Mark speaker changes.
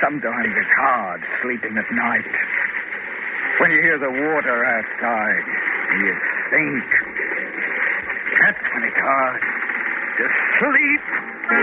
Speaker 1: Sometimes it's hard sleeping at night. When you hear the water outside, you think. That's when it's hard to sleep.